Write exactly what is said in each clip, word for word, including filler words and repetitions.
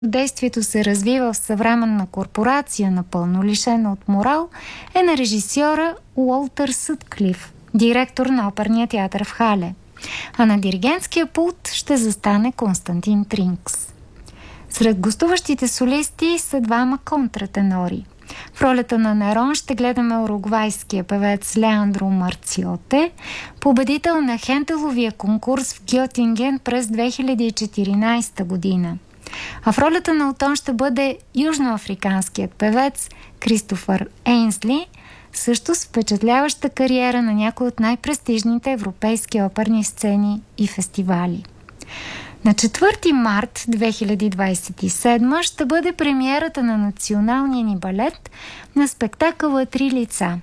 Действието се развива в съвременна корпорация, напълно лишена от морал, е на режисьора Уолтър Сътклиф, директор на оперния театър в Хале. А на диригентския пулт ще застане Константин Тринкс. Сред гостуващите солисти са двама контратенори. В ролята на Нерон ще гледаме уругвайския певец Леандро Марциоте, победител на Хентеловия конкурс в Гьотинген през две хиляди и четиринадесета година. А в ролята на Отон ще бъде южноафриканският певец Кристофър Ейнсли, също с впечатляваща кариера на някои от най-престижните европейски оперни сцени и фестивали. На четвърти март две хиляди двадесет и седма ще бъде премиерата на националния ни балет на спектакъла «Три лица».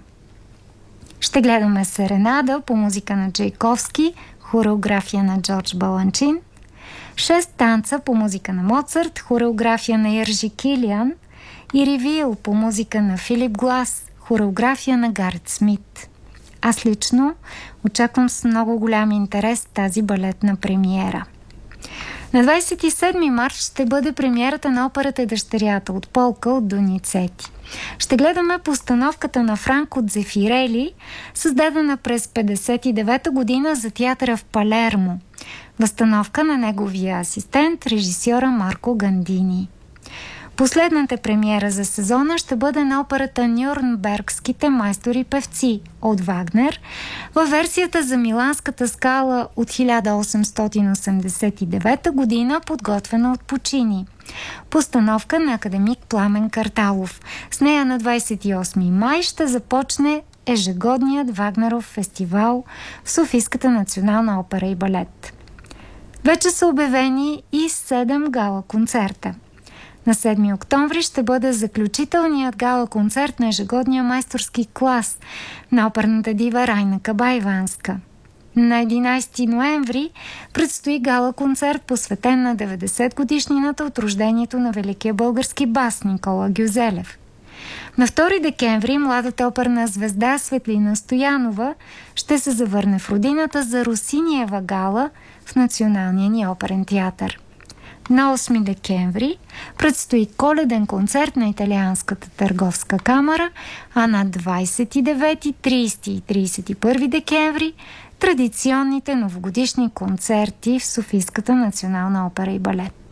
Ще гледаме серенада по музика на Чайковски, хореография на Джордж Баланчин, шест танца по музика на Моцарт, хореография на Иржи Килиан и ревил по музика на Филип Глас, хореография на Гарет Смит. Аз лично очаквам с много голям интерес тази балетна премиера. На двадесет и седми март ще бъде премиерата на операта «Дъщерята» от Полка от Доницети. Ще гледаме постановката на Франко Дзефирели, създадена през петдесет и девета година за театъра в Палермо. Възстановка на неговия асистент, режисьора Марко Гандини. Последната премиера за сезона ще бъде на операта «Нюрнбергските майстори-певци» от Вагнер във версията за Миланската скала от хиляда осемстотин осемдесет и девета година, подготвена от Пучини. Постановка на академик Пламен Карталов. С нея на двадесет и осми май ще започне ежегодният Вагнеров фестивал в Софийската национална опера и балет. Вече са обявени и седем гала-концерта. На седми октомври ще бъде заключителният гала-концерт на ежегодния майсторски клас на оперната дива Райна Кабаиванска. На единадесети ноември предстои гала-концерт, посветен на деветдесет годишнината от рождението на великия български бас Никола Гюзелев. На втори декември младата оперна звезда Светлина Стоянова ще се завърне в родината за Росиниева гала в Националния ни оперен театър. На осми декември предстои коледен концерт на Италианската търговска камара, а на двадесет и девети, тридесети и тридесет и първи декември традиционните новогодишни концерти в Софийската национална опера и балет.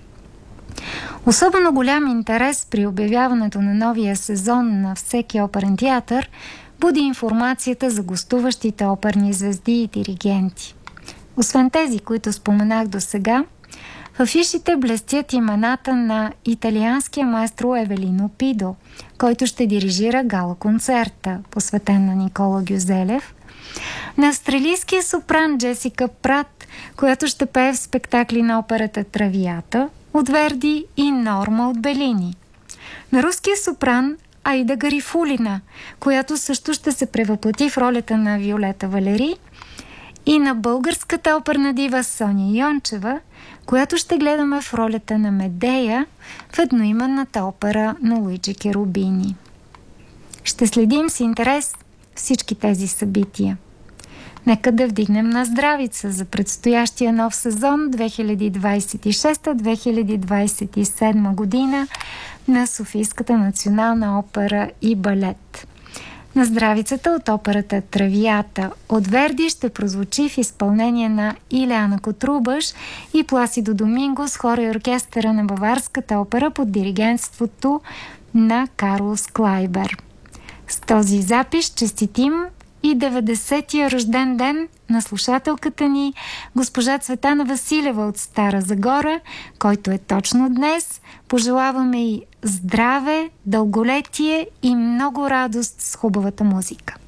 Особено голям интерес при обявяването на новия сезон на всеки оперен театър буди информацията за гостуващите оперни звезди и диригенти. Освен тези, които споменах до сега, в афишите блестят имената на италианския маестро Евелино Пидо, който ще дирижира гала-концерта, посветен на Никола Гюзелев, на австралийския сопран Джесика Прат, която ще пее в спектакли на операта Травията от Верди и Норма от Белини, на руския сопран Аида Гарифулина, която също ще се превъплати в ролята на Виолета Валери, и на българската оперна дива Соня Йончева, която ще гледаме в ролята на Медея в едноименната опера на Луиджи Керубини. Ще следим с интерес всички тези събития. Нека да вдигнем на здравица за предстоящия нов сезон две хиляди двадесет и шеста - две хиляди двадесет и седма година на Софийската национална опера и балет. На здравицата от операта Травията от Верди ще прозвучи в изпълнение на Илиана Котрубаш и Пласидо Доминго с хора и оркестъра на Баварската опера под диригентството на Карлос Клайбер. С този запис честитим и деветдесетия рожден ден на слушателката ни госпожа Цветана Василева от Стара Загора, който е точно днес. Пожелаваме и здраве, дълголетие и много радост с хубавата музика.